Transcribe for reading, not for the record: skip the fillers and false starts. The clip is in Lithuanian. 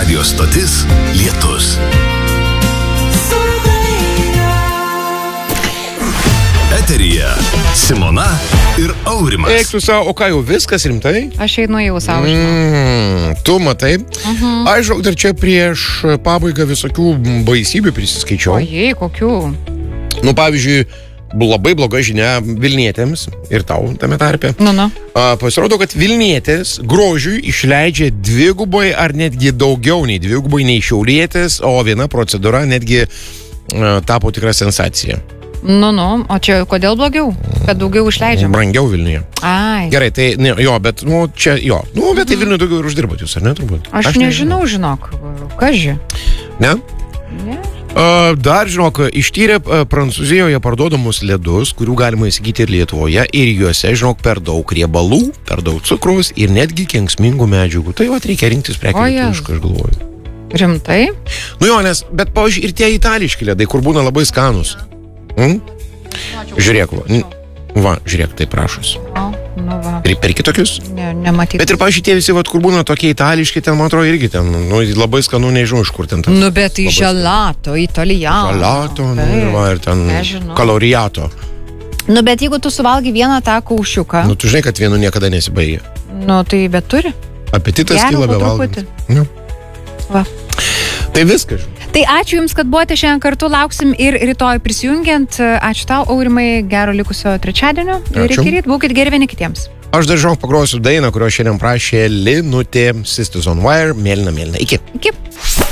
Radio stotis Lietus. Eteryje Simona ir Aurimas. Eik tu savo, o ką jau viskas rimtai? Aš einu jau savo, Tu matai? Aš dar čia prieš pabaigą visokių baisybių prisiskaičiau. Ojei, kokių? Nu, pavyzdžiui, labai bloga žinia Vilnietėms ir tau tame tarpe. Pasirodo, kad Vilnietės grožiui išleidžia dvigubai ar netgi daugiau nei dvigubai nei šiaulietės, o viena procedūra netgi tapo tikra sensacija. O čia kodėl blogiau? Kad daugiau išleidžiam? Brangiau Vilniuje. Ai. Gerai, tai, bet, čia, bet tai Vilniuje daugiau ir uždirbat jūs, ar ne, turbūt? Aš nežinau, žinok. Kaži? Ne? Ne. Dar, žinok, ištyrė Prancūzijoje parduodamus ledus, kurių galima įsigyti ir Lietuvoje, ir juose, žinok, per daug riebalų, per daug cukraus ir netgi kenksmingų medžiagų. Tai reikia rinktis prekį lietuvišką, aš galvoju. Rimtai? Bet, pavyzdžiui, ir tie itališki ledai, kur būna labai skanus. Žiūrėk, žiūrėk, tai prašus. Perki tokius? Nematyti. Bet ir, pavyzdžiui, tie visi, kur būna tokie itališki, ten, man atrodo, irgi ten, labai skanu, nežinau, iš kur ten. Bet tai želato, italiano. Želato, ir ten kaloriato. Bet jeigu tu suvalgai vieną tą kaušiuką. Tu žinai, kad vienu niekada nesibaigia. Tai bet turi. Apetitas kyla be valgant. Va. Tai viskas. Tai ačiū Jums, kad buvote šiandien kartu, lauksim ir rytoj prisijungiant. Ačiū tau, Aurimai, gero likusio trečiadienio. Ir iki ryt, būkit geri vieni kitiems. Aš dar pagrosiu dainą, kurio šiandien prašė Linutė, Sisters on Wire, mėlyna. Iki.